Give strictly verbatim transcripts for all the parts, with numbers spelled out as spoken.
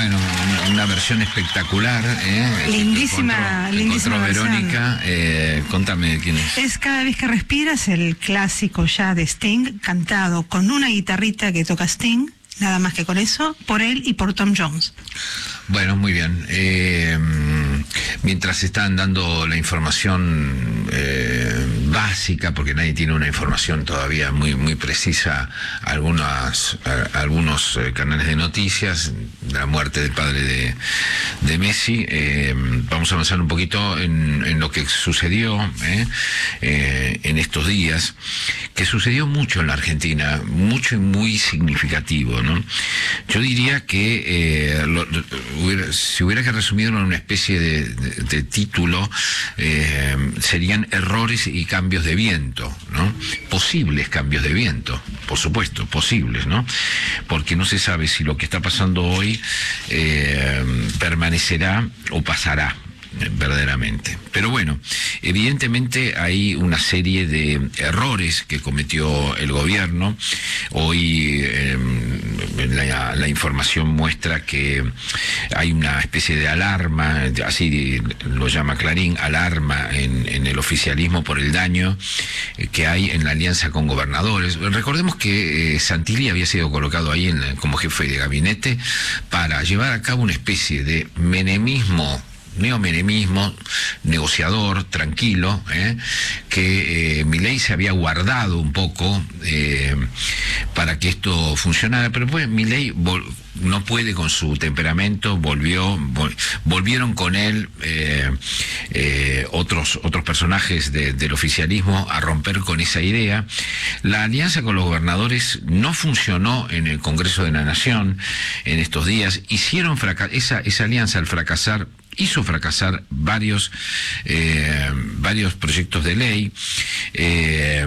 Bueno, una, una versión espectacular. ¿eh? Lindísima, encontró, lindísima encontró versión. Verónica. Eh, contame quién es. Es Cada vez que respiras, el clásico ya de Sting, cantado con una guitarrita que toca Sting, nada más que con eso, por él y por Tom Jones. Bueno, muy bien. Eh, mientras están dando la información eh, básica, porque nadie tiene una información todavía muy muy precisa, algunas, a, algunos eh, canales de noticias, de la muerte del padre de, de Messi, eh, vamos a avanzar un poquito en, en lo que sucedió eh, eh, en estos días, que sucedió mucho en la Argentina, mucho y muy significativo, ¿no? Yo diría que eh, lo, lo, hubiera, si hubiera que resumirlo en una especie de, de, de título, eh, serían errores y cambios de viento, ¿no? Posibles cambios de viento, por supuesto, posibles, ¿no? Porque no se sabe si lo que está pasando hoy eh, permanecerá o pasará verdaderamente. Pero bueno, evidentemente hay una serie de errores que cometió el gobierno. Hoy eh, la, la información muestra que hay una especie de alarma, así lo llama Clarín, alarma en, en el oficialismo por el daño que hay en la alianza con gobernadores. Recordemos que eh, Santilli había sido colocado ahí en, como jefe de gabinete para llevar a cabo una especie de menemismo, neomenemismo, negociador, tranquilo, ¿eh? que eh, Milei se había guardado un poco eh, para que esto funcionara, pero pues Milei no puede con su temperamento, volvió, vol, volvieron con él eh, eh, otros, otros personajes de, del oficialismo a romper con esa idea. La alianza con los gobernadores no funcionó en el Congreso de la Nación en estos días, hicieron fraca- esa, esa alianza al fracasar hizo fracasar varios eh, varios proyectos de ley. Eh,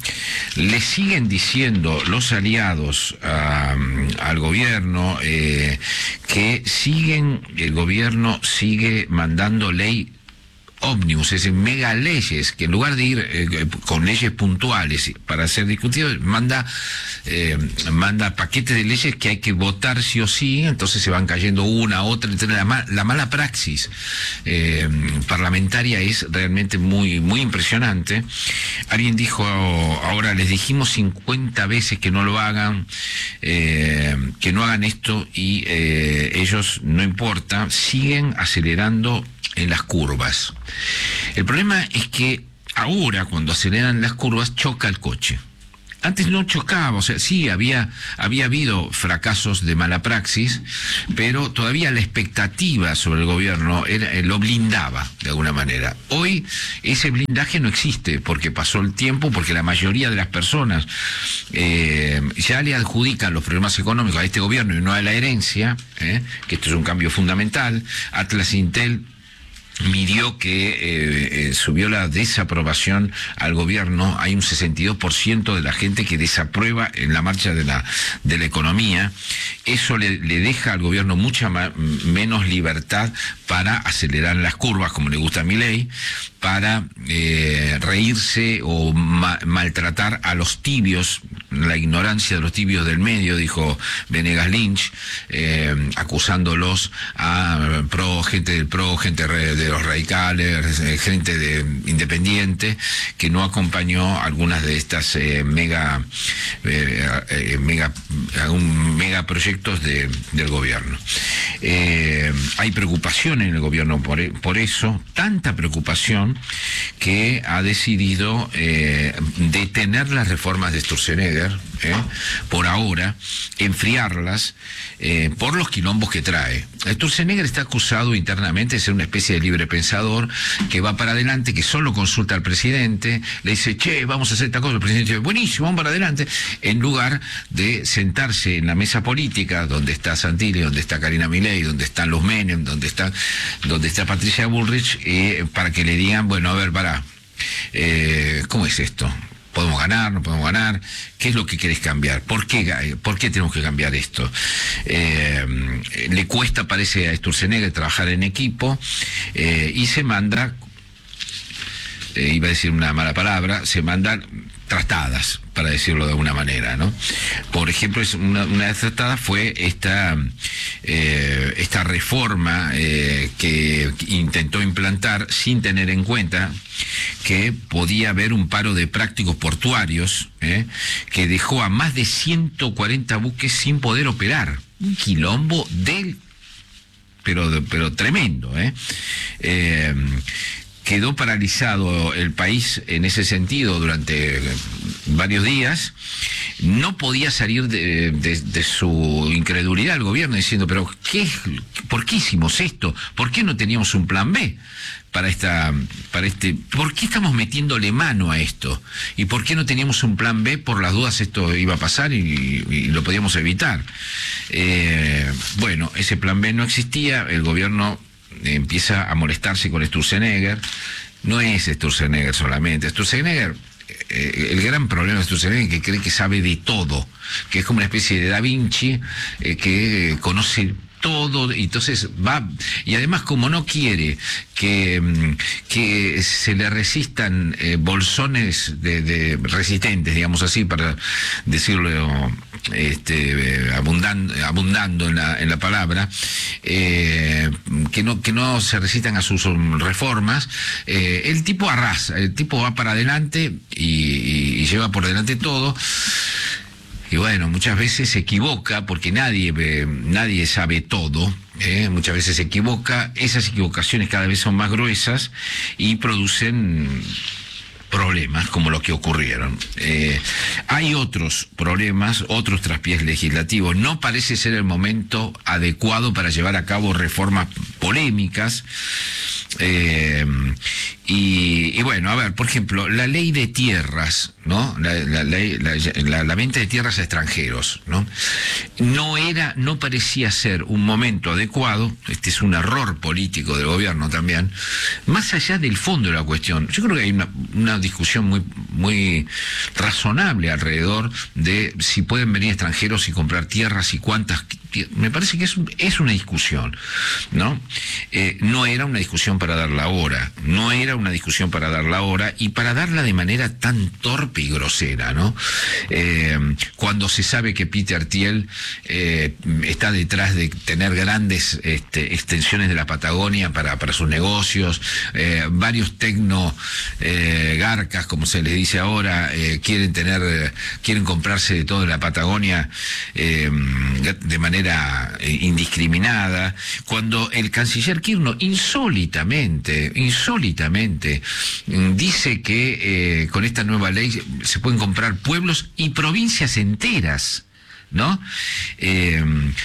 le siguen diciendo los aliados a, al gobierno eh, que siguen, el gobierno sigue mandando ley ómnibus, es decir, mega leyes, que en lugar de ir eh, con leyes puntuales para ser discutidos, manda eh, manda paquetes de leyes que hay que votar sí o sí, entonces se van cayendo una, otra, entonces la, la mala praxis eh, parlamentaria es realmente muy, muy impresionante. Alguien dijo, ahora les dijimos cincuenta veces que no lo hagan, eh, que no hagan esto, y eh, ellos, no importa, siguen acelerando en las curvas. El problema es que ahora, cuando aceleran las curvas, choca el coche. Antes no chocaba, o sea, sí había, había habido fracasos de mala praxis, pero todavía la expectativa sobre el gobierno era, eh, lo blindaba de alguna manera. Hoy ese blindaje no existe, porque pasó el tiempo, porque la mayoría de las personas eh, ya le adjudican los problemas económicos a este gobierno y no a la herencia, eh, que esto es un cambio fundamental. Atlas Intel midió que eh, eh, subió la desaprobación al gobierno. Hay un sesenta y dos por ciento de la gente que desaprueba en la marcha de la de la economía. Eso le, le deja al gobierno mucha ma, menos libertad para acelerar las curvas, como le gusta a Milei, para eh, reírse o ma, maltratar a los tibios, la ignorancia de los tibios del medio, dijo Venegas Lynch, eh, acusándolos a pro gente del pro, gente de los radicales, gente de independiente, que no acompañó algunas de estas eh, mega eh, eh, mega un mega proyectos de, del gobierno. Eh, hay preocupación en el gobierno por, por eso, tanta preocupación que ha decidido eh, detener las reformas de Sturzenegger, eh, por ahora, enfriarlas eh, por los quilombos que trae. Sturzenegger está acusado internamente de ser una especie de libre pensador que va para adelante, que solo consulta al presidente, le dice, che, vamos a hacer esta cosa, el presidente dice, buenísimo, vamos para adelante, en lugar de sentarse en la mesa política donde está Santilli, donde está Karina Milei, donde están los Menem, donde está, donde está Patricia Bullrich, eh, para que le digan, bueno, a ver, pará, eh, ¿cómo es esto? ¿Podemos ganar? ¿No podemos ganar? ¿Qué es lo que querés cambiar? ¿Por qué, por qué tenemos que cambiar esto? Eh, le cuesta, parece, a Sturzenegger trabajar en equipo, eh, y se manda, eh, iba a decir una mala palabra, se mandan tratadas, para decirlo de alguna manera, ¿no? Por ejemplo, una, una de las tratadas fue esta eh, esta reforma eh, que intentó implantar sin tener en cuenta que podía haber un paro de prácticos portuarios, eh, que dejó a más de ciento cuarenta buques sin poder operar. Un quilombo del pero pero tremendo, ¿eh? Eh, quedó paralizado el país en ese sentido durante varios días. No podía salir de, de, de su incredulidad el gobierno diciendo, pero ¿qué, ¿por qué hicimos esto? ¿Por qué no teníamos un plan B para esta, para este, por qué estamos metiéndole mano a esto? ¿Y por qué no teníamos un plan B? Por las dudas esto iba a pasar y, y lo podíamos evitar. Eh, bueno, ese plan B no existía, el gobierno empieza a molestarse con Sturzenegger. No es Sturzenegger solamente, Sturzenegger, eh, el gran problema de Sturzenegger es que cree que sabe de todo, que es como una especie de Da Vinci, eh, que eh, conoce todo, y entonces va, y además como no quiere que, que se le resistan eh, bolsones de, de resistentes, digamos así, para decirlo este, abundando, abundando en la, en la palabra, eh, que no que no se resistan a sus reformas, eh, el tipo arrasa, el tipo va para adelante y, y, y lleva por delante todo. Y bueno, muchas veces se equivoca, porque nadie eh, nadie sabe todo, eh, muchas veces se equivoca, esas equivocaciones cada vez son más gruesas y producen problemas como los que ocurrieron. Eh, hay otros problemas, otros traspiés legislativos. No parece ser el momento adecuado para llevar a cabo reformas polémicas. Eh, y, y bueno, a ver, por ejemplo, la ley de tierras, ¿no? La, la, ley, la, la, la venta de tierras a extranjeros, ¿no? No era, no parecía ser un momento adecuado. Este es un error político del gobierno también. Más allá del fondo de la cuestión, yo creo que hay una, una discusión muy, muy razonable alrededor de si pueden venir extranjeros y comprar tierras y cuántas. Me parece que es, es una discusión, ¿no? Eh, no era una discusión para dar la hora, no era una discusión para dar la hora y para darla de manera tan torpe y grosera, ¿no? Eh, cuando se sabe que Peter Thiel eh, está detrás de tener grandes este, extensiones de la Patagonia para, para sus negocios, eh, varios tecno eh, garcas, como se les dice ahora, eh, quieren tener, quieren comprarse de todo en la Patagonia eh, de manera indiscriminada, cuando el canciller Kirchner insólitamente, insólitamente dice que eh, con esta nueva ley se pueden comprar pueblos y provincias enteras, ¿no? Eh,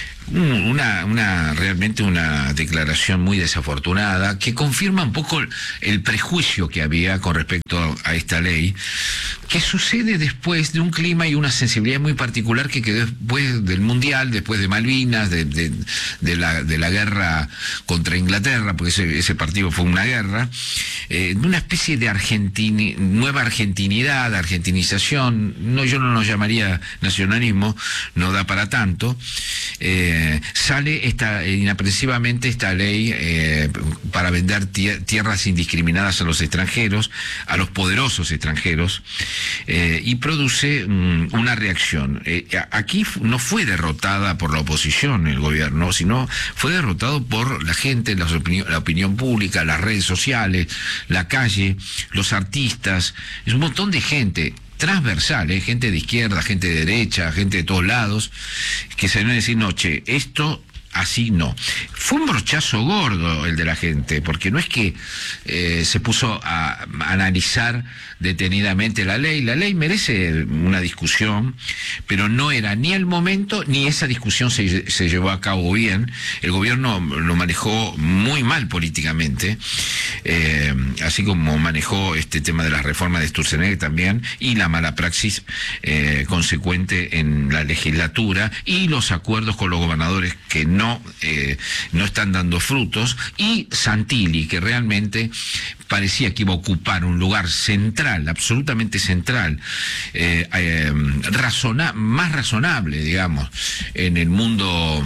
una, una realmente una declaración muy desafortunada que confirma un poco el prejuicio que había con respecto a, a esta ley, que sucede después de un clima y una sensibilidad muy particular que quedó después del Mundial, después de Malvinas, de, de, de, la, de la guerra contra Inglaterra, porque ese, ese partido fue una guerra, eh, de una especie de argentini, nueva argentinidad, argentinización. No, yo no lo llamaría nacionalismo, no da para tanto. Eh, sale esta, inaprensivamente esta ley eh, para vender tierras indiscriminadas a los extranjeros, a los poderosos extranjeros, eh, y produce um, una reacción. Eh, aquí no fue derrotada por la oposición el gobierno, sino fue derrotado por la gente, la opinión, la opinión pública, las redes sociales, la calle, los artistas, es un montón de gente transversal, ¿eh? Gente de izquierda, gente de derecha, gente de todos lados, que se viene a decir, no, che, esto así no. Fue un brochazo gordo el de la gente, porque no es que eh, se puso a, a analizar detenidamente la ley. La ley merece una discusión, pero no era ni el momento, ni esa discusión se, se llevó a cabo bien. El gobierno lo manejó muy mal políticamente, eh, así como manejó este tema de las reformas de Sturzenegger también, y la mala praxis eh, consecuente en la legislatura, y los acuerdos con los gobernadores que no No, eh, no están dando frutos, y Santilli, que realmente parecía que iba a ocupar un lugar central, absolutamente central, eh, eh, razona, más razonable, digamos, en el mundo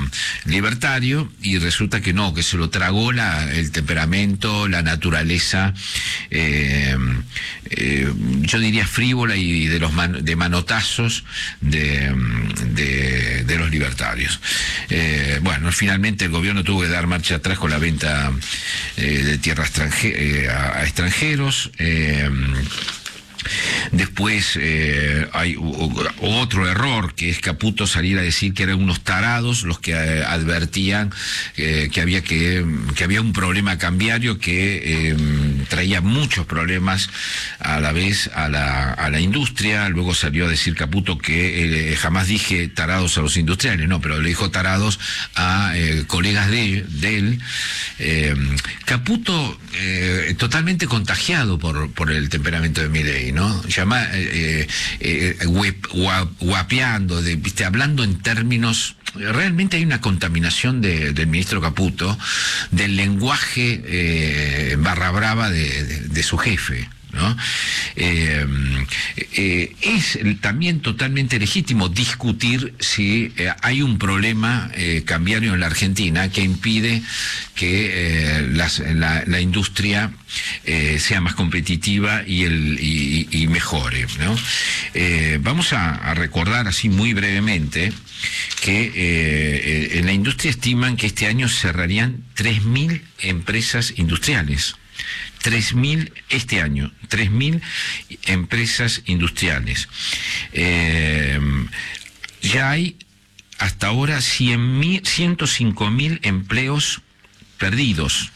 libertario, y resulta que no, que se lo tragó la, el temperamento, la naturaleza, eh, eh, yo diría frívola y de los man, de manotazos de, de, de los libertarios. Eh, bueno, finalmente el gobierno tuvo que dar marcha atrás con la venta eh, de tierra extranje, eh, a, a extranjeros. Eh, Después eh, hay otro error, que es Caputo salir a decir que eran unos tarados los que eh, advertían eh, que había que, que había un problema cambiario que eh, traía muchos problemas a la vez a la, a la industria. Luego salió a decir Caputo que eh, jamás dije tarados a los industriales, no, pero le dijo tarados a eh, colegas de, de él. Eh, Caputo eh, totalmente contagiado por, por el temperamento de Milei, ¿no? Llama, eh, eh, guap, guap, guapeando, de, ¿viste? Hablando en términos. Realmente hay una contaminación de, del ministro Caputo, del lenguaje eh, barra brava de, de, de su jefe, ¿no? Eh, eh, es también totalmente legítimo discutir si eh, hay un problema eh, cambiario en la Argentina que impide que eh, las, la, la industria eh, sea más competitiva y, el, y, y mejore, ¿no? Eh, vamos a, a recordar así muy brevemente que eh, en la industria estiman que este año cerrarían tres mil empresas industriales. tres mil este año, tres mil empresas industriales. Eh, ya hay hasta ahora cien mil, ciento cinco mil empleos perdidos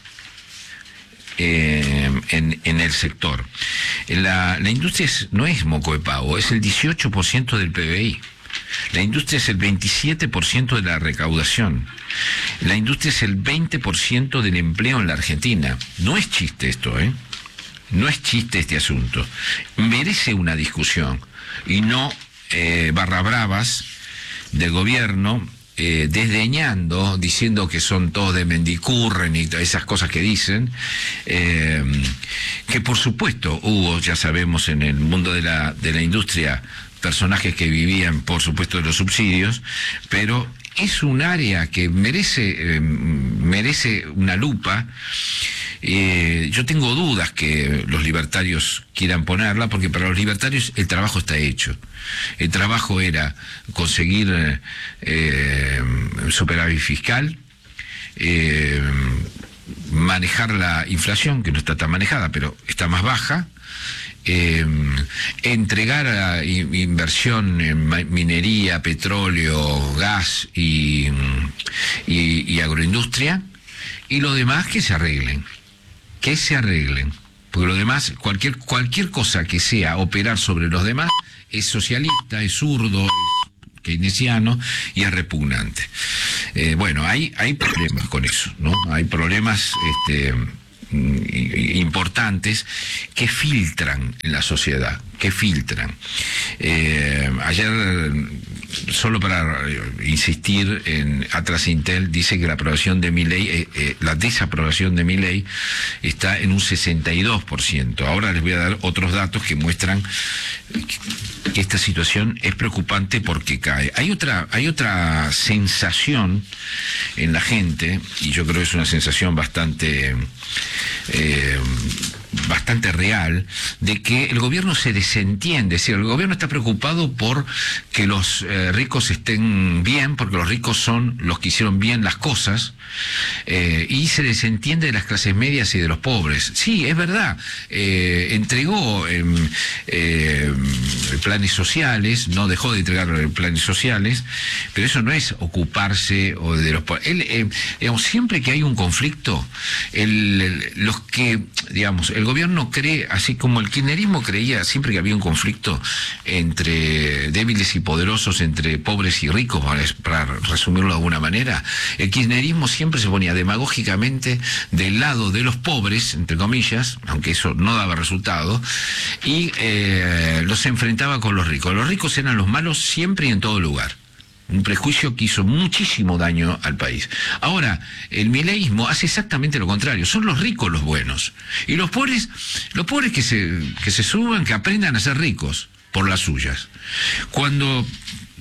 eh, en, en el sector. La, la industria es, no es moco de pavo, es el dieciocho por ciento del P B I. La industria es el veintisiete por ciento de la recaudación. La industria es el veinte por ciento del empleo en la Argentina. No es chiste esto, ¿eh? No es chiste este asunto. Merece una discusión y no eh, barra bravas del gobierno eh, desdeñando, diciendo que son todos de Mendicurren y esas cosas que dicen, eh, que por supuesto hubo, ya sabemos, en el mundo de la, de la industria, personajes que vivían, por supuesto, de los subsidios, pero es un área que merece, eh, merece una lupa. Eh, yo tengo dudas que los libertarios quieran ponerla, porque para los libertarios el trabajo está hecho. El trabajo era conseguir eh, superávit fiscal, eh, manejar la inflación, que no está tan manejada, pero está más baja, Eh, entregar a inversión en minería, petróleo, gas y, y, y agroindustria, y lo demás que se arreglen, que se arreglen, porque lo demás, cualquier, cualquier cosa que sea operar sobre los demás, es socialista, es zurdo, es keynesiano y es repugnante. Eh, bueno, hay, hay problemas con eso, ¿no? Hay problemas, este, importantes que filtran en la sociedad, que filtran. Eh, ayer, solo para insistir en Atrasintel, dice que la aprobación de Milei, eh, eh, la desaprobación de Milei está en un sesenta y dos por ciento. Ahora les voy a dar otros datos que muestran que esta situación es preocupante porque cae. Hay otra, hay otra sensación en la gente, y yo creo que es una sensación bastante eh, bastante real, de que el gobierno se desentiende. Es decir, el gobierno está preocupado por que los eh, ricos estén bien, porque los ricos son los que hicieron bien las cosas, eh, y se desentiende de las clases medias y de los pobres. Sí, es verdad, eh, entregó eh, eh, planes sociales, no dejó de entregar planes sociales, pero eso no es ocuparse o de los pobres. Él, eh, digamos, siempre que hay un conflicto, el, el, los que, digamos, el gobierno cree, así como el kirchnerismo creía siempre que había un conflicto entre débiles y poderosos, entre pobres y ricos, para resumirlo de alguna manera, el kirchnerismo siempre se ponía demagógicamente del lado de los pobres, entre comillas, aunque eso no daba resultado, y eh, los enfrentaba con los ricos. Los ricos eran los malos siempre y en todo lugar. Un prejuicio que hizo muchísimo daño al país. Ahora, el mileísmo hace exactamente lo contrario. Son los ricos los buenos. Y los pobres, los pobres que se, que se suban, que aprendan a ser ricos por las suyas. Cuando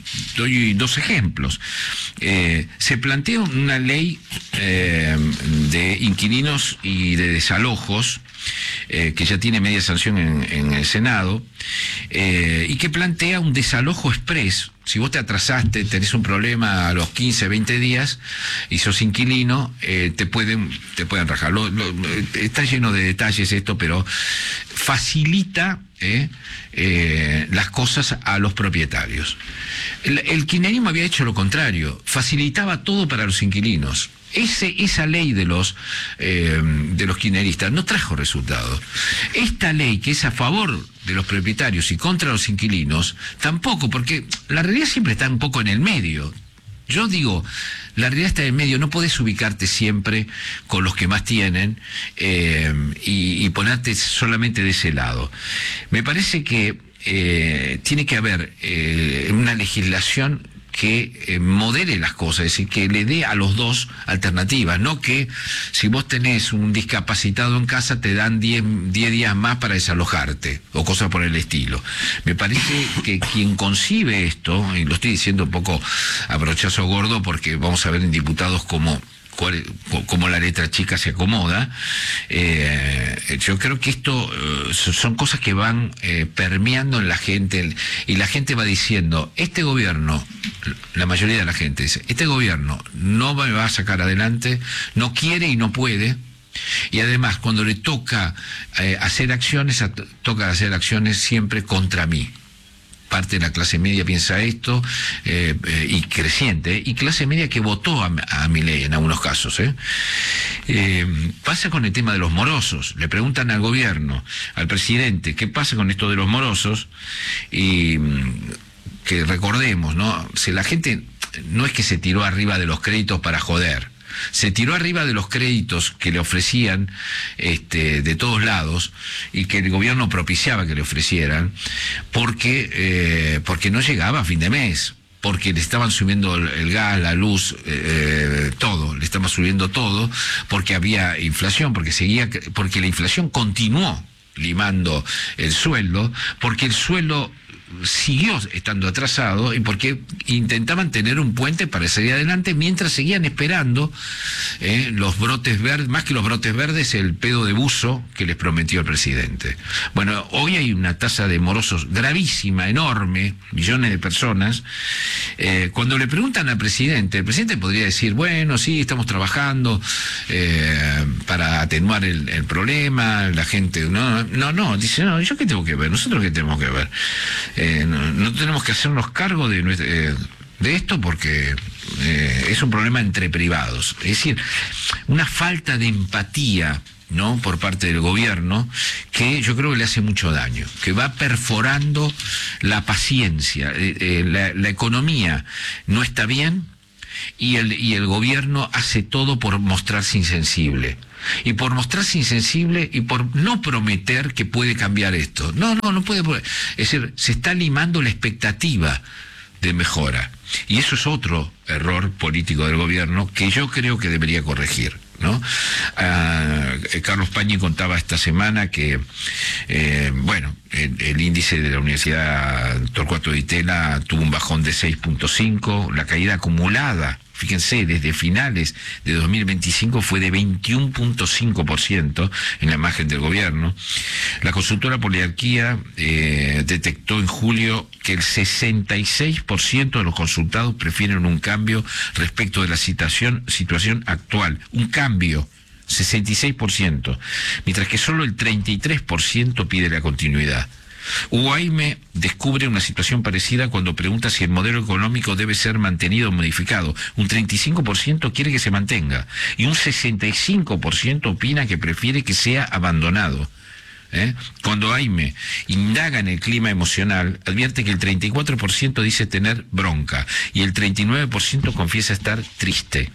doy dos ejemplos. Eh, se plantea una ley eh, de inquilinos y de desalojos, eh, que ya tiene media sanción en, en el Senado, eh, y que plantea un desalojo exprés. Si vos te atrasaste, tenés un problema a los quince, veinte días y sos inquilino, eh, te pueden te pueden rajar. Lo, lo, está lleno de detalles esto, pero facilita eh, eh, las cosas a los propietarios. El, el kirchnerismo había hecho lo contrario, facilitaba todo para los inquilinos. Ese, esa ley de los eh, de los kirchneristas no trajo resultados. Esta ley, que es a favor de los propietarios y contra los inquilinos, tampoco, porque la realidad siempre está un poco en el medio. Yo digo, la realidad está en el medio, no podés ubicarte siempre con los que más tienen eh, y, y ponerte solamente de ese lado. Me parece que eh, tiene que haber eh, una legislación que eh, modele las cosas, es decir, que le dé a los dos alternativas, no que si vos tenés un discapacitado en casa te dan diez días más para desalojarte, o cosas por el estilo. Me parece que quien concibe esto, y lo estoy diciendo un poco a brochazo gordo porque vamos a ver en diputados cómo como la letra chica se acomoda, eh, yo creo que esto eh, son cosas que van eh, permeando en la gente, y la gente va diciendo, este gobierno, la mayoría de la gente dice, este gobierno no me va a sacar adelante, no quiere y no puede, y además cuando le toca eh, hacer acciones, a, toca hacer acciones siempre contra mí. Parte de la clase media piensa esto, eh, eh, y creciente, y clase media que votó a, a Milei en algunos casos. ¿eh? Eh, pasa con el tema de los morosos. Le preguntan al gobierno, al presidente, ¿qué pasa con esto de los morosos? Y que recordemos, ¿no? Si la gente no es que se tiró arriba de los créditos para joder, se tiró arriba de los créditos que le ofrecían este, de todos lados, y que el gobierno propiciaba que le ofrecieran, porque, eh, porque no llegaba a fin de mes, porque le estaban subiendo el, el gas, la luz, eh, todo, le estaban subiendo todo, porque había inflación, porque seguía, porque la inflación continuó limando el sueldo, porque el sueldo siguió estando atrasado, y porque intentaban tener un puente para salir adelante mientras seguían esperando eh, los brotes verdes, más que los brotes verdes, el pedo de buzo que les prometió el presidente. Bueno, hoy hay una tasa de morosos gravísima, enorme, millones de personas. Eh, cuando le preguntan al presidente, el presidente podría decir, bueno, sí, estamos trabajando eh, para atenuar el, el problema, la gente, no, no, no, dice, no, ¿yo qué tengo que ver? ¿Nosotros qué tenemos que ver? Eh, no, no tenemos que hacernos cargo de, eh, de esto porque eh, es un problema entre privados. Es decir, una falta de empatía, ¿no?, por parte del gobierno, que yo creo que le hace mucho daño, que va perforando la paciencia. Eh, eh, la, la economía no está bien, y el, y el gobierno hace todo por mostrarse insensible. Y por mostrarse insensible y por no prometer que puede cambiar esto. No, no, no puede. Es decir, se está limando la expectativa de mejora. Y eso es otro error político del gobierno que yo creo que debería corregir, ¿no? Ah, Carlos Pañi contaba esta semana que, eh, bueno, el, el índice de la Universidad Torcuato Di Tella tuvo un bajón de seis punto cinco, la caída acumulada, fíjense, desde finales de dos mil veinticinco fue de veintiuno punto cinco por ciento en la imagen del gobierno. La consultora Poliarquía eh, detectó en julio que el sesenta y seis por ciento de los consultados prefieren un cambio respecto de la situación, situación actual. Un cambio, sesenta y seis por ciento, mientras que solo el treinta y tres por ciento pide la continuidad. U A I M E descubre una situación parecida cuando pregunta si el modelo económico debe ser mantenido o modificado. Un treinta y cinco por ciento quiere que se mantenga y un sesenta y cinco por ciento opina que prefiere que sea abandonado. ¿Eh? Cuando A I M E indaga en el clima emocional, advierte que el treinta y cuatro por ciento dice tener bronca y el treinta y nueve por ciento confiesa estar triste.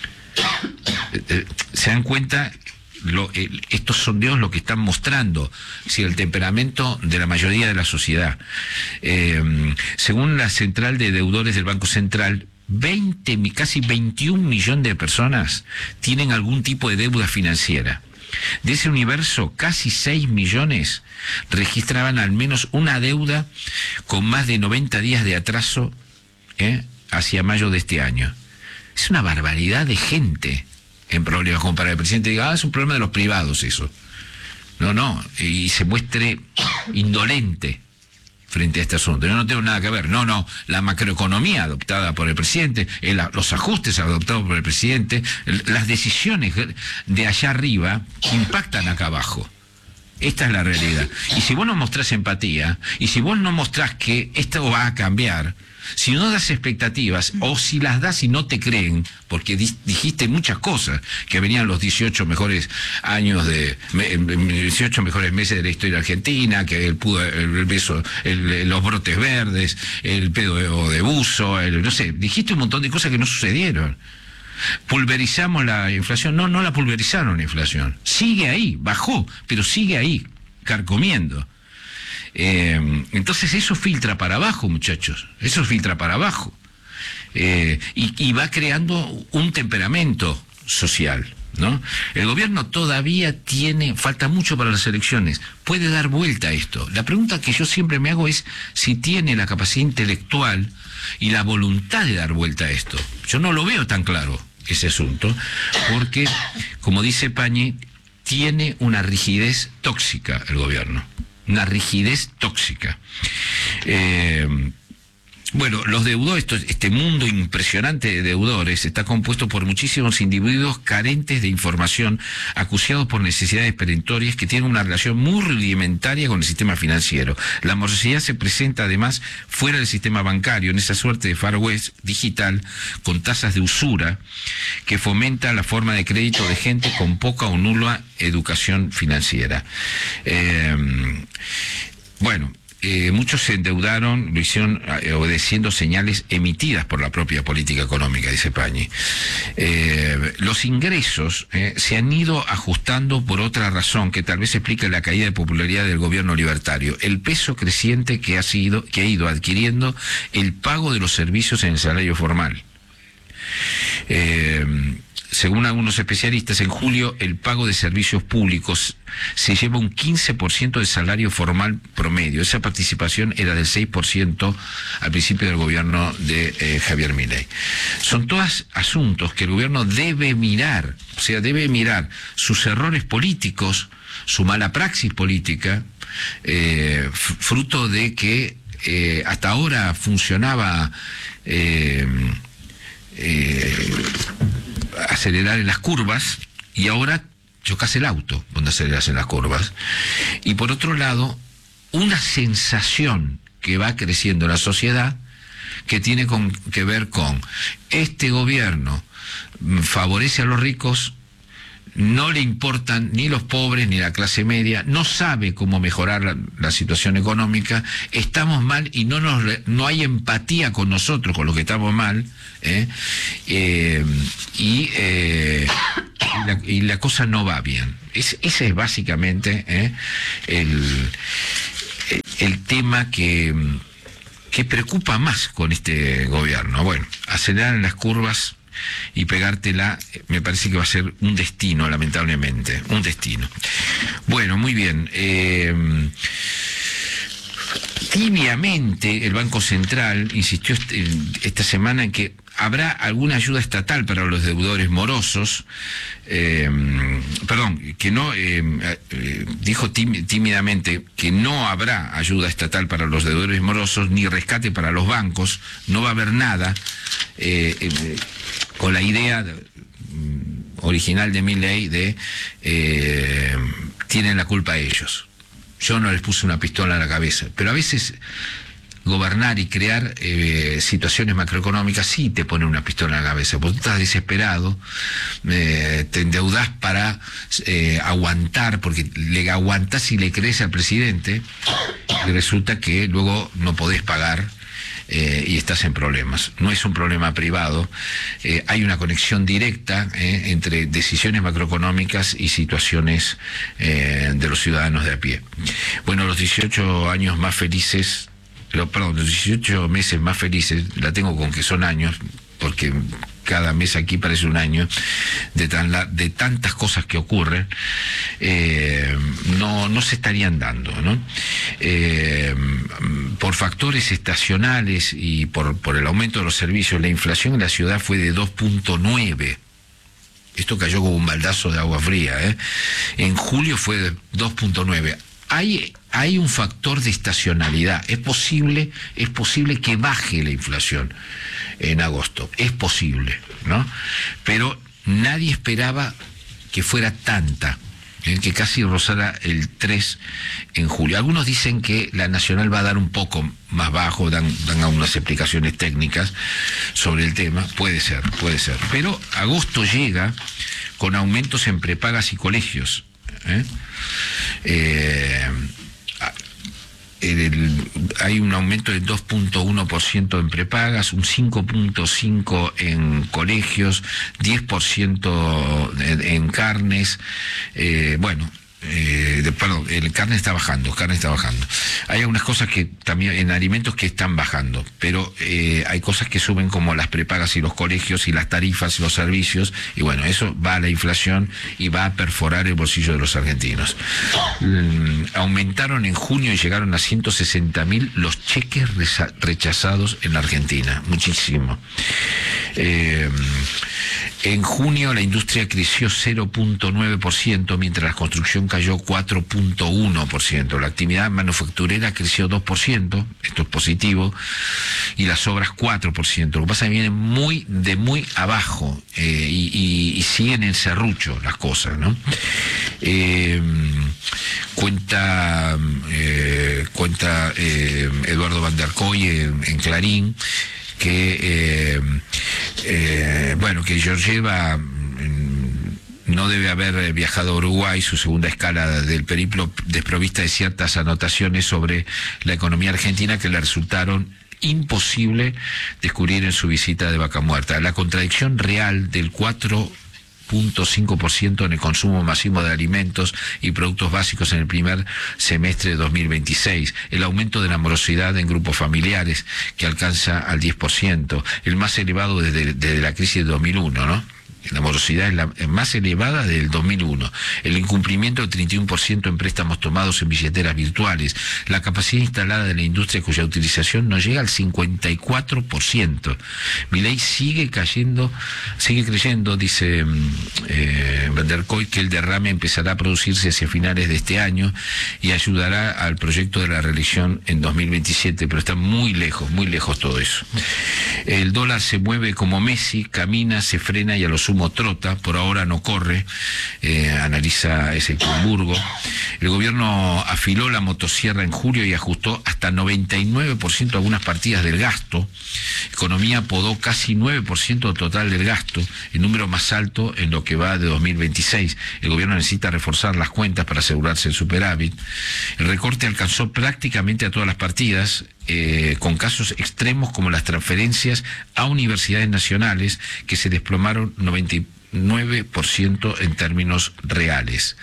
¿Se dan cuenta? Lo, eh, estos sondeos lo que están mostrando, si el temperamento de la mayoría de la sociedad. Eh, según la central de deudores del Banco Central, veinte, casi veintiún millones de personas tienen algún tipo de deuda financiera. De ese universo, casi seis millones registraban al menos una deuda con más de noventa días de atraso ¿eh? hacia mayo de este año. Es una barbaridad de gente en problemas, como para que el presidente diga, ah, es un problema de los privados eso. No, no, y se muestre indolente frente a este asunto. Yo no tengo nada que ver. No, no, la macroeconomía adoptada por el presidente, el, los ajustes adoptados por el presidente, el, las decisiones de allá arriba impactan acá abajo. Esta es la realidad. Y si vos no mostrás empatía, y si vos no mostrás que esto va a cambiar, si no das expectativas, o si las das y no te creen, porque di, dijiste muchas cosas, que venían los dieciocho mejores años de, dieciocho mejores meses de la historia argentina, que el, el beso, el, los brotes verdes, el pedo de buzo, el, no sé, dijiste un montón de cosas que no sucedieron. ¿Pulverizamos la inflación? No, no la pulverizaron la inflación. Sigue ahí, bajó, pero sigue ahí, carcomiendo. Eh, entonces eso filtra para abajo, muchachos, eso filtra para abajo. Eh, y, y va creando un temperamento social, ¿no? El gobierno todavía tiene, falta mucho para las elecciones, puede dar vuelta a esto. La pregunta que yo siempre me hago es si tiene la capacidad intelectual y la voluntad de dar vuelta a esto. Yo no lo veo tan claro ese asunto, porque, como dice Pañi, tiene una rigidez tóxica el gobierno, una rigidez tóxica. Eh, Bueno, los deudores, este mundo impresionante de deudores está compuesto por muchísimos individuos carentes de información, acuciados por necesidades perentorias que tienen una relación muy rudimentaria con el sistema financiero. La morosidad se presenta además fuera del sistema bancario, en esa suerte de Far West digital, con tasas de usura, que fomenta la forma de crédito de gente con poca o nula educación financiera. Eh, bueno... Eh, muchos se endeudaron, lo hicieron eh, obedeciendo señales emitidas por la propia política económica, dice Pañi. Eh, los ingresos eh, se han ido ajustando por otra razón que tal vez explique la caída de popularidad del gobierno libertario, el peso creciente que ha sido, que ha ido adquiriendo el pago de los servicios en el salario formal. Eh, Según algunos especialistas, en julio el pago de servicios públicos se lleva un quince por ciento del salario formal promedio. Esa participación era del seis por ciento al principio del gobierno de eh, Javier Milei. Son todos asuntos que el gobierno debe mirar, o sea, debe mirar sus errores políticos, su mala praxis política, eh, fruto de que eh, hasta ahora funcionaba... Eh, eh, acelerar en las curvas y ahora chocas el auto cuando aceleras en las curvas. Y por otro lado, una sensación que va creciendo en la sociedad que tiene con, que ver con este gobierno favorece a los ricos, no le importan ni los pobres ni la clase media, no sabe cómo mejorar la, la situación económica, estamos mal y no nos no hay empatía con nosotros, con los que estamos mal, ¿eh? Eh, y, eh, y, la, y la cosa no va bien. Es, ese es básicamente ¿eh? el, el tema que, que preocupa más con este gobierno. Bueno, acelerar en las curvas y pegártela, me parece que va a ser un destino, lamentablemente, un destino. Bueno, muy bien. Eh, tibiamente el Banco Central insistió este, esta semana en que habrá alguna ayuda estatal para los deudores morosos, eh, perdón, que no, eh, eh, dijo tímidamente que no habrá ayuda estatal para los deudores morosos, ni rescate para los bancos, no va a haber nada, eh, eh, con la idea de, original de Milei de eh, tienen la culpa ellos. Yo no les puse una pistola a la cabeza, pero a veces gobernar y crear eh, situaciones macroeconómicas sí te pone una pistola en la cabeza, porque tú estás desesperado, eh, te endeudás para eh, aguantar, porque le aguantás y le crees al presidente, y resulta que luego no podés pagar. Eh, y estás en problemas. No es un problema privado, eh, hay una conexión directa eh, entre decisiones macroeconómicas y situaciones eh, de los ciudadanos de a pie. Bueno, los dieciocho años más felices, lo, perdón, los dieciocho meses más felices, la tengo con que son años, porque cada mes aquí parece un año, de, tan la, de tantas cosas que ocurren, eh, no, no se estarían dando, ¿no? Eh, por factores estacionales y por, por el aumento de los servicios, la inflación en la ciudad fue de dos punto nueve. Esto cayó como un baldazo de agua fría, ¿eh? En julio fue de dos punto nueve. Hay, hay un factor de estacionalidad. Es posible, es posible que baje la inflación en agosto. Es posible, ¿no? Pero nadie esperaba que fuera tanta, ¿eh? Que casi rozara el tres en julio. Algunos dicen que la nacional va a dar un poco más bajo, dan, dan algunas explicaciones técnicas sobre el tema. Puede ser, puede ser. Pero agosto llega con aumentos en prepagas y colegios, ¿eh? Eh, el, el, hay un aumento del dos punto uno por ciento en prepagas, un cinco punto cinco por ciento en colegios, diez por ciento en, en carnes, eh, bueno, eh, de, perdón, el carne está bajando, carne está bajando. Hay algunas cosas que también en alimentos que están bajando, pero eh, hay cosas que suben como las prepagas y los colegios y las tarifas y los servicios, y bueno, eso va a la inflación y va a perforar el bolsillo de los argentinos. Mm, aumentaron en junio y llegaron a ciento sesenta mil los cheques rechazados en la Argentina, muchísimo. Eh, en junio la industria creció cero punto nueve por ciento, mientras la construcción cayó cuatro punto uno por ciento. La actividad manufacturera creció dos por ciento, esto es positivo, y las obras cuatro por ciento. Lo que pasa es que vienen muy, de muy abajo, eh, y, y, y siguen en serrucho las cosas, ¿no? Eh, cuenta eh, cuenta eh, Eduardo Van der Kooi en, en Clarín que eh, eh, bueno, que Georgieva no debe haber viajado a Uruguay, su segunda escala del periplo, desprovista de ciertas anotaciones sobre la economía argentina que le resultaron imposible descubrir en su visita de Vaca Muerta. La contradicción real del cuatro punto cinco por ciento en el consumo masivo de alimentos y productos básicos en el primer semestre de dos mil veintiséis, el aumento de la morosidad en grupos familiares que alcanza al diez por ciento, el más elevado desde, desde la crisis de dos mil uno, ¿no? La morosidad es la más elevada del dos mil uno. El incumplimiento del treinta y uno por ciento en préstamos tomados en billeteras virtuales. La capacidad instalada de la industria cuya utilización no llega al cincuenta y cuatro por ciento. Milei sigue cayendo, sigue creyendo, dice eh, Van der Kooi, que el derrame empezará a producirse hacia finales de este año y ayudará al proyecto de la reelección en dos mil veintisiete, pero está muy lejos, muy lejos todo eso. El dólar se mueve como Messi, camina, se frena y a los sumo trota, por ahora no corre, eh, analiza Ezequiel Burgo. El gobierno afiló la motosierra en julio y ajustó hasta noventa y nueve por ciento algunas partidas del gasto. Economía podó casi nueve por ciento total del gasto, el número más alto en lo que va de dos mil veintiséis. El gobierno necesita reforzar las cuentas para asegurarse el superávit. El recorte alcanzó prácticamente a todas las partidas, Eh, con casos extremos como las transferencias a universidades nacionales, que se desplomaron noventa y nueve por ciento en términos reales.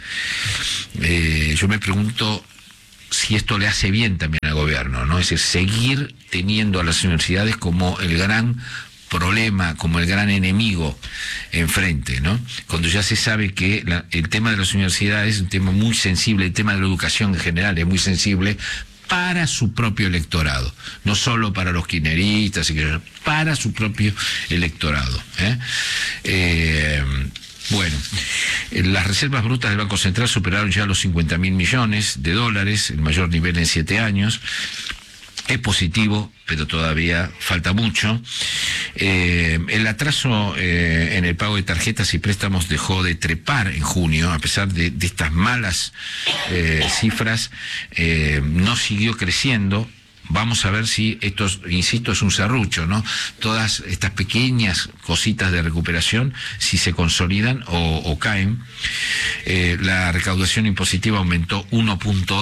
Eh, yo me pregunto si esto le hace bien también al gobierno, ¿no? Es decir, seguir teniendo a las universidades como el gran problema, como el gran enemigo enfrente, ¿no? Cuando ya se sabe que la, el tema de las universidades es un tema muy sensible, el tema de la educación en general es muy sensible para su propio electorado, no solo para los kirchneristas, para su propio electorado, ¿eh? Eh, bueno, las reservas brutas del Banco Central superaron ya los cincuenta mil millones de dólares, el mayor nivel en siete años. Es positivo, pero todavía falta mucho. Eh, el atraso eh, en el pago de tarjetas y préstamos dejó de trepar en junio, a pesar de, de estas malas eh, cifras, eh, no siguió creciendo. Vamos a ver si esto, insisto, es un serrucho, ¿no? Todas estas pequeñas cositas de recuperación, si se consolidan o, o caen. Eh, la recaudación impositiva aumentó uno punto dos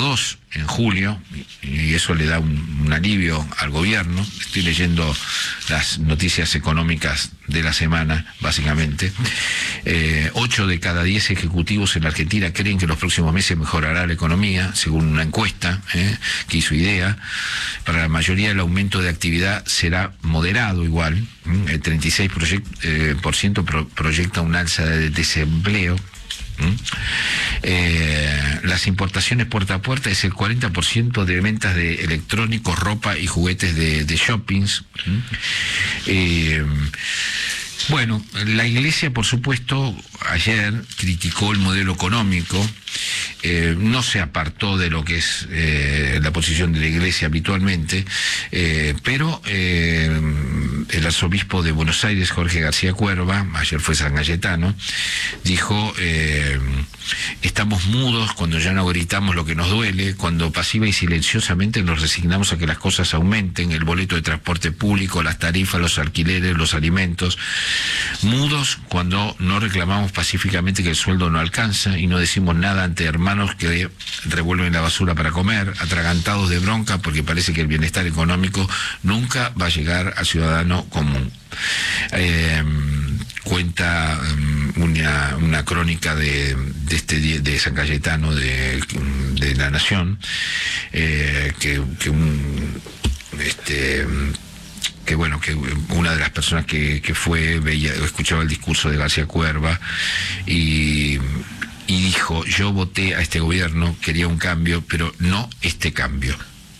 en julio, y eso le da un, un alivio al gobierno. Estoy leyendo las noticias económicas de la semana, básicamente. Eh, ocho de cada diez ejecutivos en la Argentina creen que en los próximos meses mejorará la economía, según una encuesta eh, que hizo IDEA. Para la mayoría el aumento de actividad será moderado igual. ¿eh? El treinta y seis por ciento pro, proyecta un alza de desempleo. ¿Mm? Eh, las importaciones puerta a puerta es el cuarenta por ciento de ventas de electrónicos, ropa y juguetes de, de shoppings. ¿Mm? Eh, bueno, la Iglesia, por supuesto, ayer criticó el modelo económico, eh, no se apartó de lo que es eh, la posición de la Iglesia habitualmente, eh, pero eh, el arzobispo de Buenos Aires, Jorge García Cuerva, ayer fue San Cayetano, dijo, eh, estamos mudos cuando ya no gritamos lo que nos duele, cuando pasiva y silenciosamente nos resignamos a que las cosas aumenten, el boleto de transporte público, las tarifas, los alquileres, los alimentos, mudos cuando no reclamamos pacíficamente que el sueldo no alcanza y no decimos nada ante hermanos que revuelven la basura para comer, atragantados de bronca porque parece que el bienestar económico nunca va a llegar al ciudadano común. Eh, cuenta um, una, una crónica de, de este de San Cayetano de, de La Nación, eh, que, que un este que bueno, que una de las personas que, que fue, veía, escuchaba el discurso de García Cuerva y, y dijo, yo voté a este gobierno, quería un cambio, pero no este cambio.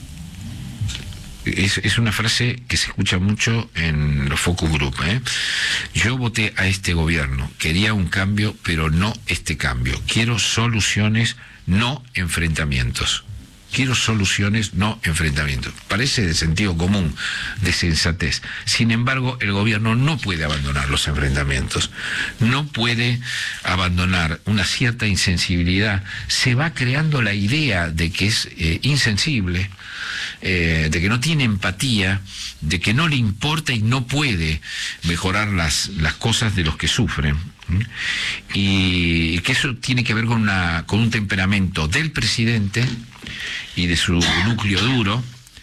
Es, es una frase que se escucha mucho en los focus group, ¿eh? Yo voté a este gobierno, quería un cambio, pero no este cambio. Quiero soluciones, no enfrentamientos. Quiero soluciones, no enfrentamientos. Parece de sentido común, de sensatez. Sin embargo, el gobierno no puede abandonar los enfrentamientos. No puede abandonar una cierta insensibilidad. Se va creando la idea de que es eh, insensible, eh, de que no tiene empatía, de que no le importa y no puede mejorar las, las cosas de los que sufren. Y que eso tiene que ver con, una, con un temperamento del presidente y de su núcleo duro,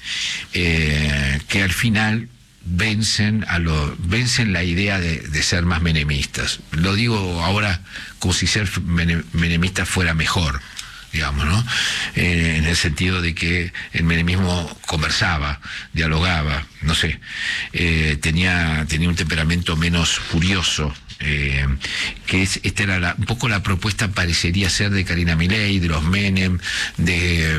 eh, que al final vencen a lo, vencen la idea de, de ser más menemistas. Lo digo ahora como si ser menemista fuera mejor, digamos, ¿no? Eh, en el sentido de que el menemismo conversaba, dialogaba, no sé, eh, tenía, tenía un temperamento menos furioso. Eh, que es, esta era la, un poco la propuesta parecería ser de Karina Milei, de los Menem, de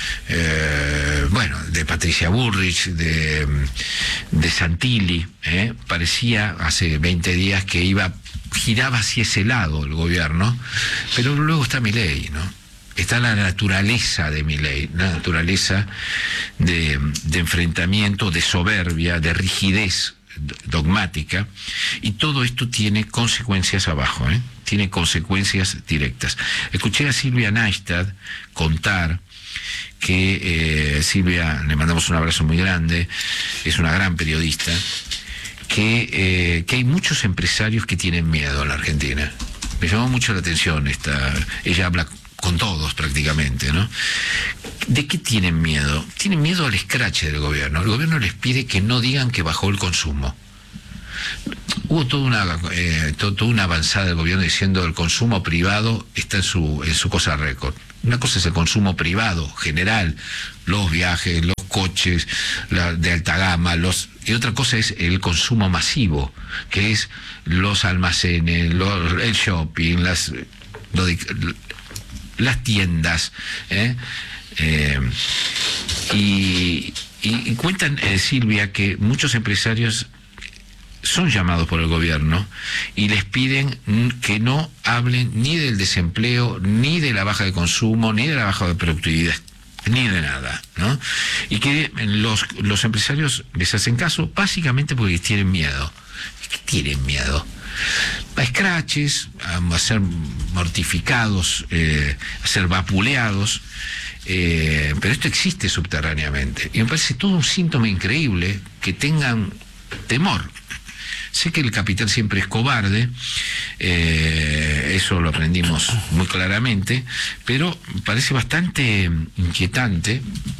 eh, bueno, de Patricia Bullrich, de, de Santilli, eh, parecía hace veinte días que iba, giraba hacia ese lado el gobierno, pero luego está Milei, ¿no? Está la naturaleza de Milei, la naturaleza de, de enfrentamiento, de soberbia, de rigidez dogmática, y todo esto tiene consecuencias abajo, ¿eh? Tiene consecuencias directas. Escuché a Silvia Neistat contar que eh, Silvia, le mandamos un abrazo muy grande, es una gran periodista, que, eh, que hay muchos empresarios que tienen miedo en la Argentina. Me llamó mucho la atención esta, ella habla con todos prácticamente, ¿no? ¿De qué tienen miedo? Tienen miedo al escrache del gobierno. El gobierno les pide que no digan que bajó el consumo. Hubo toda una, eh, to, toda una avanzada del gobierno diciendo el consumo privado está en su, en su cosa récord. Una cosa es el consumo privado, general, los viajes, los coches la, de alta gama, los, y otra cosa es el consumo masivo, que es los almacenes, los, el shopping, las... Lo de, las tiendas, ¿eh? Eh, y, y, y cuentan, eh, Silvia, que muchos empresarios son llamados por el gobierno y les piden que no hablen ni del desempleo, ni de la baja de consumo, ni de la baja de productividad, ni de nada, ¿no? Y que los, los empresarios les hacen caso básicamente porque tienen miedo. ¿Qué tienen miedo? A escraches, a ser mortificados, eh, a ser vapuleados, eh, pero esto existe subterráneamente. Y me parece todo un síntoma increíble que tengan temor. Sé que el capital siempre es cobarde, eh, eso lo aprendimos muy claramente, pero parece bastante inquietante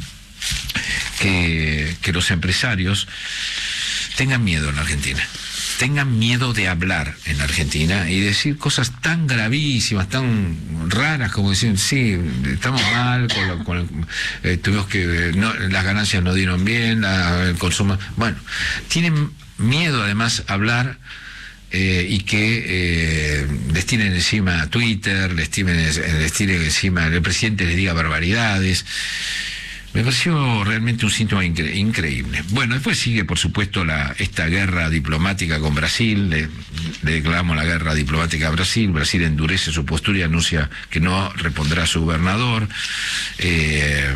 que, que los empresarios tengan miedo en la Argentina, tengan miedo de hablar en Argentina y decir cosas tan gravísimas, tan raras como decir, sí, estamos mal, con lo, con, eh, tuvimos que, no, las ganancias no dieron bien, la, el consumo, bueno, tienen miedo además a hablar eh, y que eh, les tiren encima a Twitter, les tiren, les tiren encima, el presidente les diga barbaridades. Me pareció realmente un síntoma incre increíble. Bueno, después sigue, por supuesto, la, esta guerra diplomática con Brasil. Le, le declaramos la guerra diplomática a Brasil. Brasil endurece su postura y anuncia que no repondrá a su gobernador. Eh,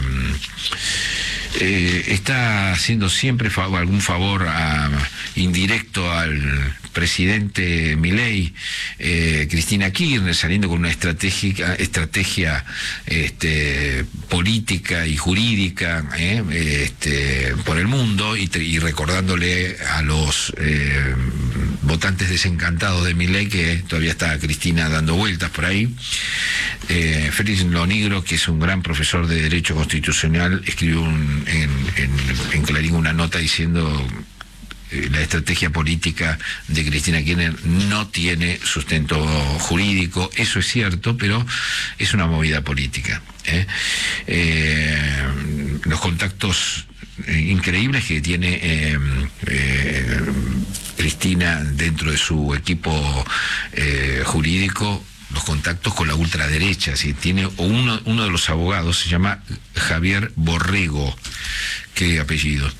eh, está haciendo siempre fa algún favor a, indirecto al presidente Milei, eh, Cristina Kirchner, saliendo con una estrategia, estrategia este, política y jurídica eh, este, por el mundo y, y recordándole a los eh, votantes desencantados de Milei que todavía está Cristina dando vueltas por ahí. Eh, Félix Lonigro, que es un gran profesor de Derecho Constitucional, escribió un, en, en, en Clarín una nota diciendo la estrategia política de Cristina Kirchner no tiene sustento jurídico. Eso es cierto, pero es una movida política. ¿eh? Eh, los contactos increíbles que tiene eh, eh, Cristina dentro de su equipo eh, jurídico, los contactos con la ultraderecha, ¿sí? Tiene uno, uno de los abogados se llama Javier Borrego, qué apellido,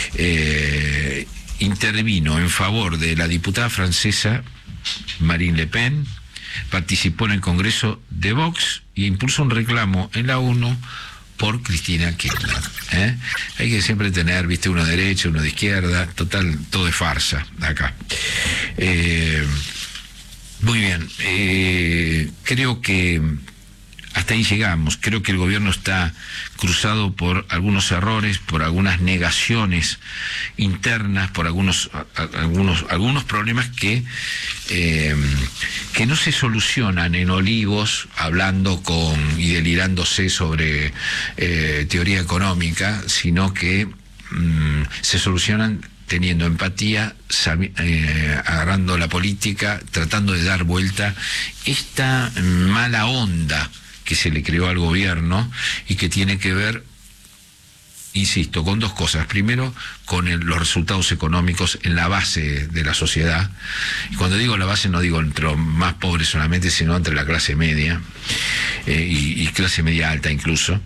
eh, intervino en favor de la diputada francesa Marine Le Pen, participó en el Congreso de Vox e impulsó un reclamo en la ONU por Cristina Kirchner. ¿eh? Hay que siempre tener, viste, uno de derecha, uno de izquierda, total, todo es farsa acá. Eh, muy bien, eh, creo que hasta ahí llegamos. Creo que el gobierno está cruzado por algunos errores, por algunas negaciones internas, por algunos algunos algunos problemas que eh, que no se solucionan en olivos, hablando con y delirándose sobre eh, teoría económica, sino que mm, se solucionan teniendo empatía, eh, agarrando la política, tratando de dar vuelta esta mala onda que se le creó al gobierno y que tiene que ver, insisto, con dos cosas. Primero, con el, los resultados económicos en la base de la sociedad. Y cuando digo la base no digo entre los más pobres solamente, sino entre la clase media eh, y, y clase media alta incluso.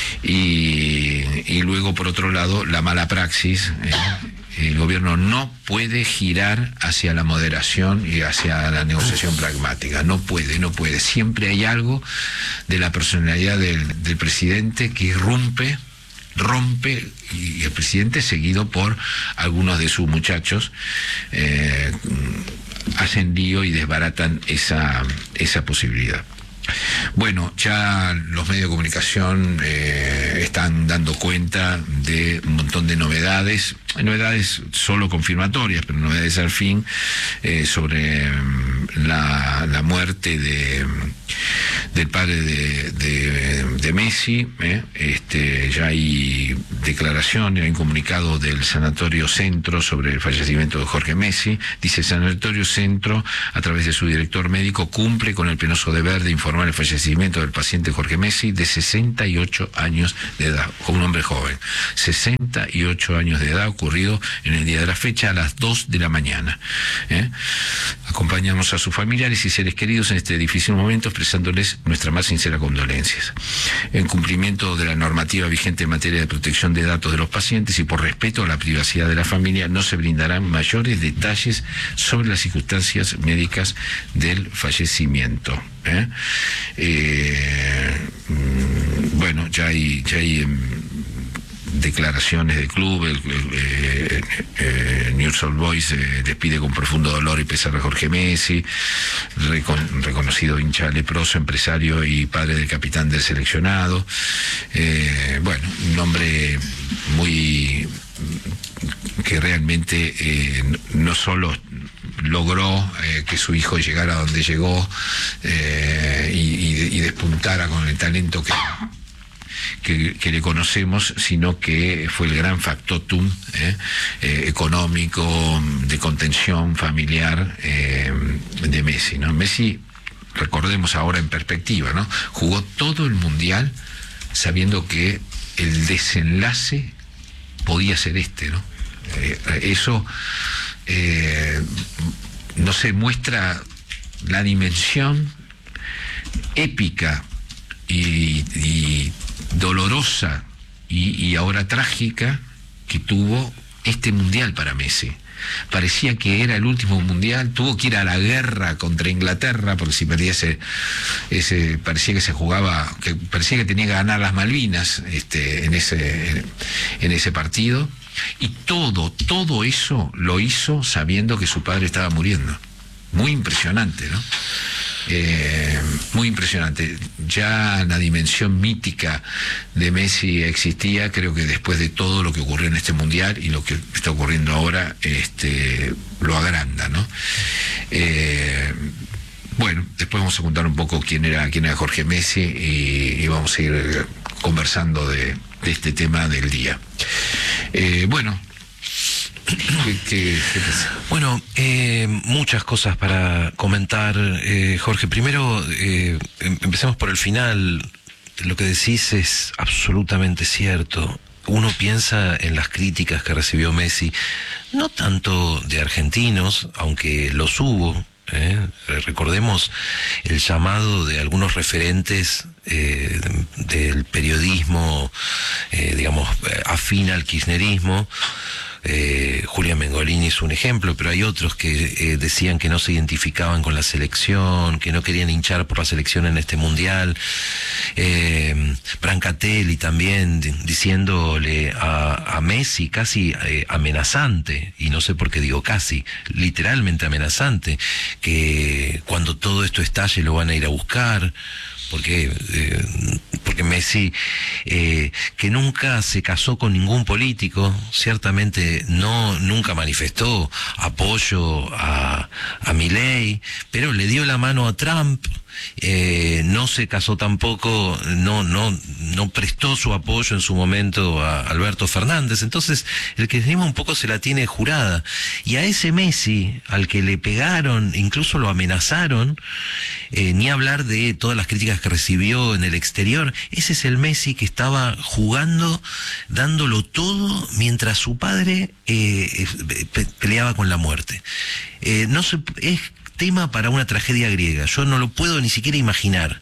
Y, y luego, por otro lado, la mala praxis. Eh, El gobierno no puede girar hacia la moderación y hacia la negociación pragmática. No puede, no puede. Siempre hay algo de la personalidad del, del presidente que irrumpe, rompe, y el presidente, seguido por algunos de sus muchachos, eh, hacen lío y desbaratan esa, esa posibilidad. Bueno, ya los medios de comunicación eh, están dando cuenta de un montón de novedades, novedades solo confirmatorias, pero novedades al fin, eh, sobre la, la muerte de, del padre de, de, de Messi. Eh, este, ya hay declaración, hay un comunicado del Sanatorio Centro sobre el fallecimiento de Jorge Messi. Dice: el Sanatorio Centro, a través de su director médico, cumple con el penoso deber de informar el fallecimiento del paciente Jorge Messi, de sesenta y ocho años de edad, un hombre joven, sesenta y ocho años de edad, ocurrido en el día de la fecha a las dos de la mañana. ¿eh? Acompañamos a sus familiares y seres queridos en este difícil momento, expresándoles nuestras más sinceras condolencias. En cumplimiento de la normativa vigente en materia de protección de datos de los pacientes y por respeto a la privacidad de la familia, no se brindarán mayores detalles sobre las circunstancias médicas del fallecimiento. ¿eh? Eh, bueno, ya hay, ya hay declaraciones del club. El, el, eh, eh, News Old Boys eh, despide con profundo dolor y pesar a Jorge Messi, recon, reconocido hincha leproso, empresario y padre del capitán del seleccionado. Eh, bueno, un hombre muy que realmente eh, no solo logró eh, que su hijo llegara a donde llegó eh, y, y, y despuntara con el talento que, que, que le conocemos, sino que fue el gran factotum eh, eh, económico, de contención familiar eh, de Messi, ¿no? Messi, recordemos ahora en perspectiva, ¿no? Jugó todo el Mundial sabiendo que el desenlace podía ser este, ¿no? Eh, eso eh, no se muestra la dimensión épica y, y dolorosa y, y ahora trágica que tuvo este Mundial para Messi. Parecía que era el último Mundial, tuvo que ir a la guerra contra Inglaterra, porque si perdía ese, ese parecía que se jugaba, que parecía que tenía que ganar las Malvinas este, en ese, en ese partido, y todo, todo eso lo hizo sabiendo que su padre estaba muriendo. Muy impresionante, ¿no? Eh, muy impresionante. Ya la dimensión mítica de Messi existía, creo que después de todo lo que ocurrió en este Mundial y lo que está ocurriendo ahora, este, lo agranda, ¿no? Eh, bueno, después vamos a contar un poco quién era, quién era Jorge Messi y, y vamos a ir conversando de, de este tema del día. Eh, bueno, ¿Qué, qué, qué bueno, eh, muchas cosas para comentar, eh, Jorge. Primero, eh, empecemos por el final. Lo que decís es absolutamente cierto. Uno piensa en las críticas que recibió Messi, no tanto de argentinos, aunque los hubo. ¿eh? Recordemos el llamado de algunos referentes eh, del periodismo, eh, digamos, afín al kirchnerismo. Eh, Julián Mengolini es un ejemplo, pero hay otros que eh, decían que no se identificaban con la selección, que no querían hinchar por la selección en este mundial. Eh, Brancatelli también diciéndole a, a Messi casi eh, amenazante, y no sé por qué digo casi, literalmente amenazante, que cuando todo esto estalle lo van a ir a buscar. Porque, eh, porque Messi, eh, que nunca se casó con ningún político, ciertamente no, nunca manifestó apoyo a, a Milei, pero le dio la mano a Trump. Eh, no se casó tampoco, no, no, no prestó su apoyo en su momento a Alberto Fernández. Entonces el kirchnerismo un poco se la tiene jurada, y a ese Messi al que le pegaron, incluso lo amenazaron, eh, ni hablar de todas las críticas que recibió en el exterior, ese es el Messi que estaba jugando, dándolo todo mientras su padre eh, pe peleaba con la muerte. Eh, no se, es tema para una tragedia griega. Yo no lo puedo ni siquiera imaginar,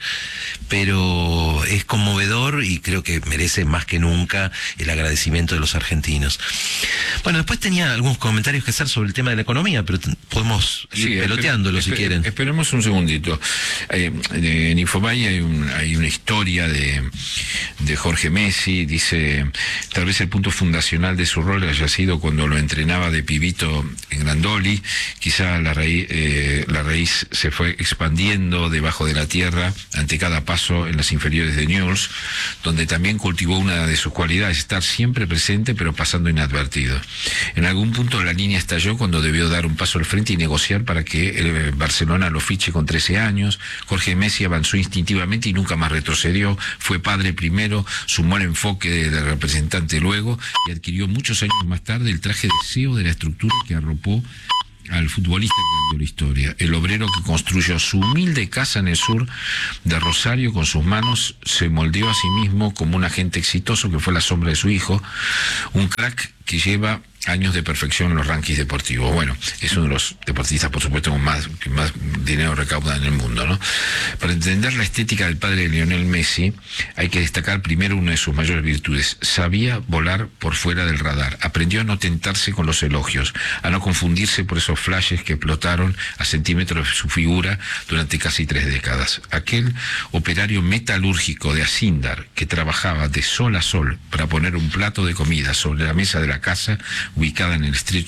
pero es conmovedor y creo que merece más que nunca el agradecimiento de los argentinos. Bueno, después tenía algunos comentarios que hacer sobre el tema de la economía, pero podemos ir sí, peloteándolo si quieren. Esperemos un segundito. Eh, en Infobay hay, un, hay una historia de, de Jorge Messi. Dice, tal vez el punto fundacional de su rol haya sido cuando lo entrenaba de pibito en Grandoli. Quizá la raíz, eh, la raíz se fue expandiendo debajo de la tierra ante cada paso en las inferiores de Newell's, donde también cultivó una de sus cualidades, estar siempre presente pero pasando inadvertido. En algún punto la línea estalló cuando debió dar un paso al frente y negociar para que el Barcelona lo fiche con trece años. Jorge Messi avanzó instintivamente y nunca más retrocedió. Fue padre primero, sumó el enfoque de, de representante luego, y adquirió muchos años más tarde el traje de C E O de la estructura que arropó al futbolista que cambió la historia. El obrero que construyó su humilde casa en el sur de Rosario con sus manos se moldeó a sí mismo como un agente exitoso que fue la sombra de su hijo, un crack que lleva años de perfección en los rankings deportivos. Bueno, es uno de los deportistas, por supuesto, con más, que más dinero recauda en el mundo, ¿no? Para entender la estética del padre de Lionel Messi, hay que destacar primero una de sus mayores virtudes. Sabía volar por fuera del radar. Aprendió a no tentarse con los elogios, a no confundirse por esos flashes que explotaron a centímetros de su figura durante casi tres décadas. Aquel operario metalúrgico de Acindar que trabajaba de sol a sol para poner un plato de comida sobre la mesa de la casa ubicada en el estrecho